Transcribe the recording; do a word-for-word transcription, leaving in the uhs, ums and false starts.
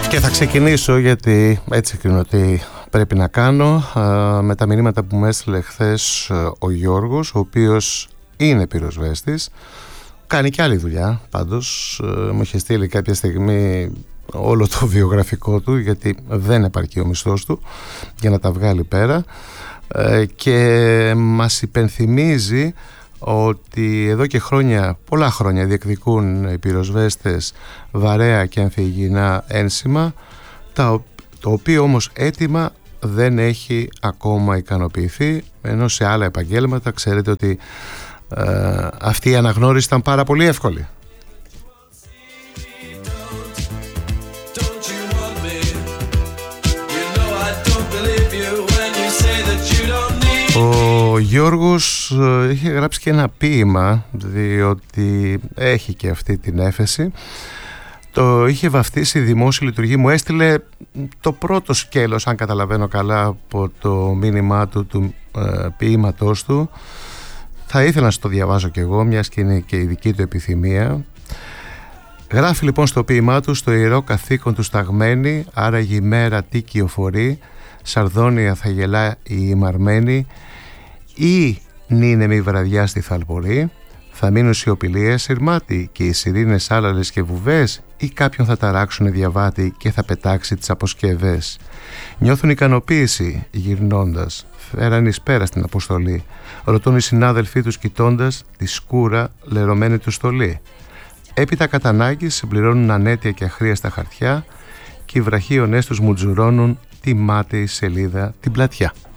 Και θα ξεκινήσω, γιατί έτσι κρίνω ότι πρέπει να κάνω, με τα μηνύματα που μου έστειλε χθες ο Γιώργος, ο οποίος είναι πυροσβέστης, κάνει και άλλη δουλειά πάντως. Μου είχε στείλει κάποια στιγμή όλο το βιογραφικό του, γιατί δεν επαρκεί ο μισθός του για να τα βγάλει πέρα, και μας υπενθυμίζει ότι εδώ και χρόνια, πολλά χρόνια, διεκδικούν οι πυροσβέστες βαρέα και αμφιεγεινά ένσημα, το οποίο όμως αίτημα δεν έχει ακόμα ικανοποιηθεί, ενώ σε άλλα επαγγέλματα ξέρετε ότι ε, αυτή η αναγνώριση ήταν πάρα πολύ εύκολη. Ο Γιώργος είχε γράψει και ένα ποίημα, διότι έχει και αυτή την έφεση. Το είχε βαφτίσει δημόσια λειτουργία. Μου έστειλε το πρώτο σκέλος, αν καταλαβαίνω καλά, από το μήνυμά του, του ε, ποίηματός του. Θα ήθελα να σας το διαβάζω κι εγώ, μιας και είναι και η δική του επιθυμία. Γράφει λοιπόν στο ποίημά του: στο ιερό καθήκον του σταγμένη, άραγε η μέρα τι κυοφορεί, σαρδόνια θα γελά η ημαρμένη, ή νύνεμη βραδιά στη θαλπορή, θα μείνουν σιωπηλίες σειρμάτι και οι σιρήνες άλαλες και βουβές, ή κάποιον θα ταράξουν διαβάτη και θα πετάξει τις αποσκευές. Νιώθουν ικανοποίηση γυρνώντας, φέραν εις πέρα στην αποστολή, ρωτούν οι συνάδελφοί τους κοιτώντας τη σκούρα λερωμένη του στολή. Έπειτα κατά ανάγκη συμπληρώνουν ανέτεια και αχρίαστα χαρτιά και οι βραχίονές τους μουτζουρώνουν τη μάταιη σελίδα την πλατιά.